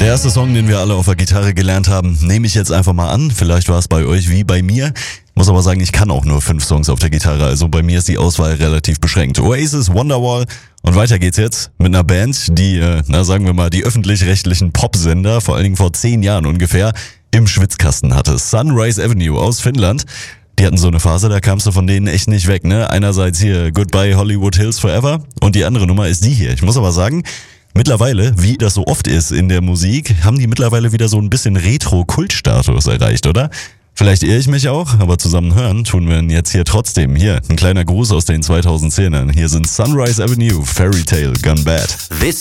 Der erste Song, den wir alle auf der Gitarre gelernt haben, nehme ich jetzt einfach mal an. Vielleicht war es bei euch wie bei mir. Muss aber sagen, ich kann auch nur 5 Songs auf der Gitarre, also bei mir ist die Auswahl relativ beschränkt. Oasis, Wonderwall und weiter geht's jetzt mit einer Band, die, sagen wir mal, die öffentlich-rechtlichen Popsender, vor allen Dingen vor 10 Jahren ungefähr, im Schwitzkasten hatte. Sunrise Avenue aus Finnland. Die hatten so eine Phase, da kamst du von denen echt nicht weg, ne? Einerseits hier Goodbye Hollywood Hills Forever und die andere Nummer ist die hier. Ich muss aber sagen, mittlerweile, wie das so oft ist in der Musik, haben die mittlerweile wieder so ein bisschen Retro-Kult-Status erreicht, oder? Vielleicht irre ich mich auch, aber zusammen hören tun wir ihn jetzt hier trotzdem. Hier, ein kleiner Gruß aus den 2010ern. Hier sind Sunrise Avenue, Fairy Tale Gone Bad.